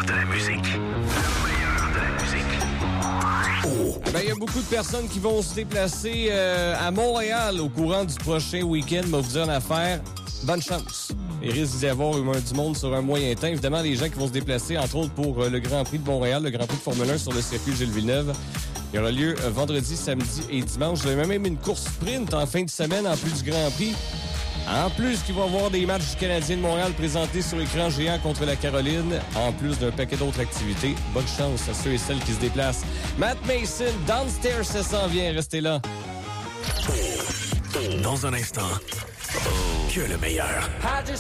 de la musique. Le meilleur de la musique. Oh. Ben, il y a beaucoup de personnes qui vont se déplacer à Montréal au courant du prochain week-end. Mais vous dire une affaire, bonne chance. Il risque d'y avoir du monde sur un moyen temps. Évidemment, les gens qui vont se déplacer, entre autres pour le Grand Prix de Montréal, le Grand Prix de Formule 1 sur le circuit Gilles Villeneuve. Il aura lieu vendredi, samedi et dimanche. Vous avez même une course sprint en fin de semaine en plus du Grand Prix. En plus, qu'il va y avoir des matchs du Canadien de Montréal présentés sur écran géant contre la Caroline, en plus d'un paquet d'autres activités. Bonne chance à ceux et celles qui se déplacent. Matt Mason, Downstairs, ça s'en vient. Restez là. Dans un instant, que le meilleur.